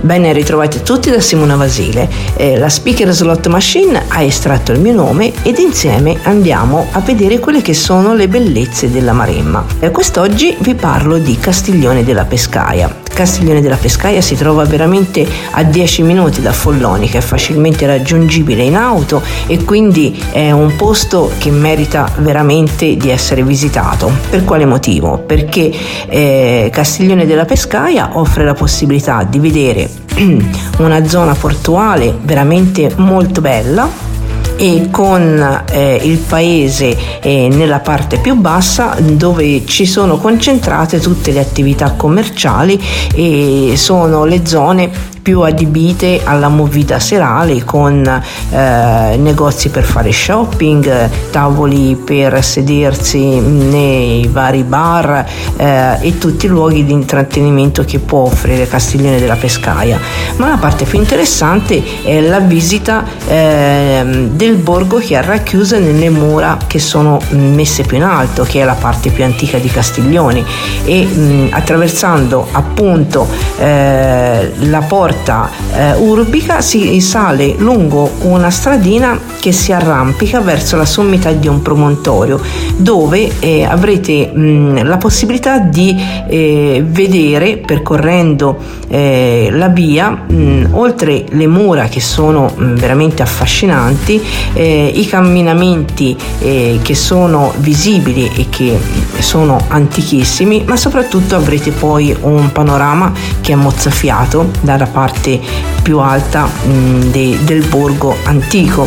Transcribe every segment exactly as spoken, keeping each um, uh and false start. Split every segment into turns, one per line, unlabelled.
Ben ritrovati tutti da Simona Vasile. Eh, la Speaker Slot Machine ha estratto il mio nome ed insieme andiamo a vedere quelle che sono le bellezze della Maremma. Eh, quest'oggi vi parlo di Castiglione della Pescaia. Castiglione della Pescaia si trova veramente a dieci minuti da Follonica, è facilmente raggiungibile in auto e quindi è un posto che merita veramente di essere visitato. Per quale motivo? Perché eh, Castiglione della Pescaia offre la possibilità di vedere una zona portuale veramente molto bella e con eh, il paese eh, nella parte più bassa, dove ci sono concentrate tutte le attività commerciali e sono le zone più adibite alla movida serale, con eh, negozi per fare shopping, tavoli per sedersi nei vari bar eh, e tutti i luoghi di intrattenimento che può offrire Castiglione della Pescaia. Ma la parte più interessante è la visita eh, del borgo, che è racchiusa nelle mura che sono messe più in alto, che è la parte più antica di Castiglione, e mh, attraversando appunto eh, la porta Eh, urbica si sale lungo una stradina che si arrampica verso la sommità di un promontorio, dove eh, avrete mh, la possibilità di eh, vedere, percorrendo eh, la via, mh, oltre le mura che sono mh, veramente affascinanti, eh, i camminamenti eh, che sono visibili e che sono antichissimi, ma soprattutto avrete poi un panorama che è mozzafiato dalla parte più alta mh, de, del borgo antico.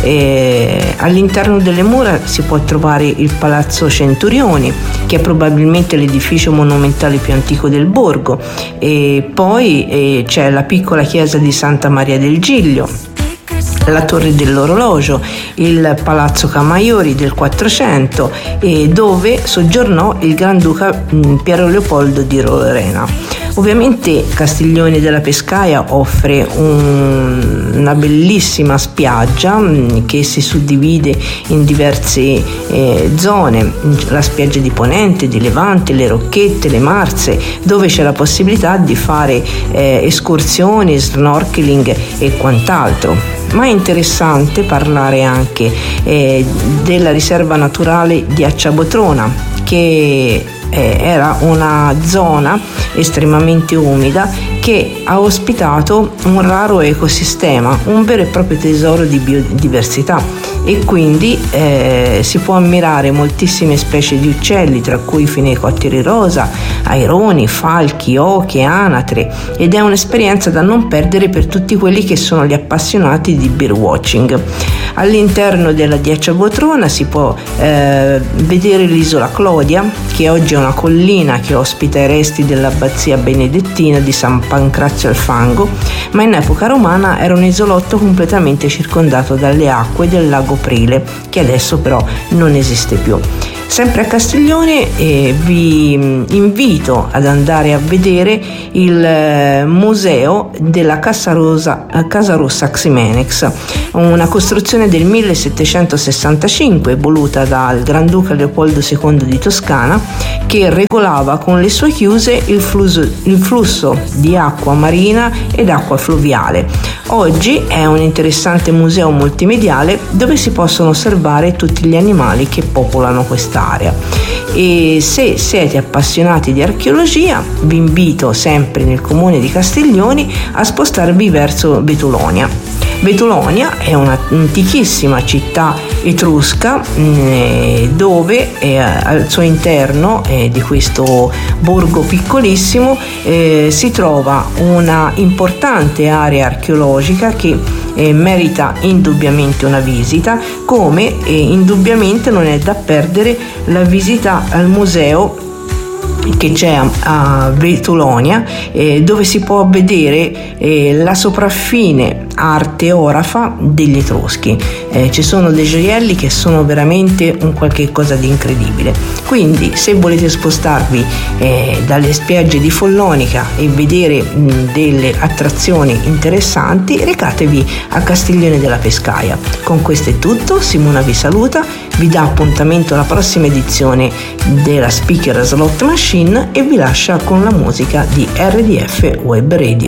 E all'interno delle mura si può trovare il Palazzo Centurioni, che è probabilmente l'edificio monumentale più antico del borgo, e poi eh, c'è la piccola chiesa di Santa Maria del Giglio, la Torre dell'Orologio, il Palazzo Camaiori del quattrocento, e dove soggiornò il Granduca Piero Leopoldo di Lorena. Ovviamente Castiglione della Pescaia offre un, una bellissima spiaggia mh, che si suddivide in diverse eh, zone: la spiaggia di Ponente, di Levante, le Rocchette, le Marze, dove c'è la possibilità di fare eh, escursioni, snorkeling e quant'altro. Ma è interessante parlare anche eh, della riserva naturale di Acciabotrona, che eh, era una zona estremamente umida che ha ospitato un raro ecosistema, un vero e proprio tesoro di biodiversità, e quindi eh, si può ammirare moltissime specie di uccelli, tra cui finecotteri rosa, aironi, falchi, oche, anatre, ed è un'esperienza da non perdere per tutti quelli che sono gli appassionati di birdwatching. All'interno della di Acciabotrona si può eh, vedere l'isola Clodia, che oggi è una collina che ospita i resti dell'abbazia benedettina di San Pancrazio al Fango, ma in epoca romana era un isolotto completamente circondato dalle acque del lago Prile, che adesso però non esiste più. Sempre a Castiglione eh, vi invito ad andare a vedere il eh, museo della Casa Rosa, Casa Rossa Ximenex, una costruzione del millesettecentosessantacinque voluta dal Granduca Leopoldo secondo di Toscana, che regolava con le sue chiuse il flusso, il flusso di acqua marina ed acqua fluviale. Oggi è un interessante museo multimediale dove si possono osservare tutti gli animali che popolano quest'area. E se siete appassionati di archeologia, vi invito, sempre nel comune di Castiglioni, a spostarvi verso Betulonia. Betulonia è un'antichissima città etrusca dove eh, al suo interno eh, di questo borgo piccolissimo eh, si trova una importante area archeologica che eh, merita indubbiamente una visita, come eh, indubbiamente non è da perdere la visita al museo che c'è a, a Betulonia, eh, dove si può vedere eh, la sopraffine arte orafa degli Etruschi. Eh, ci sono dei gioielli che sono veramente un qualche cosa di incredibile. Quindi, se volete spostarvi eh, dalle spiagge di Follonica e vedere mh, delle attrazioni interessanti, recatevi a Castiglione della Pescaia. Con questo è tutto, Simona vi saluta, vi dà appuntamento alla prossima edizione della Speaker Slot Machine e vi lascia con la musica di R D F Web Radio.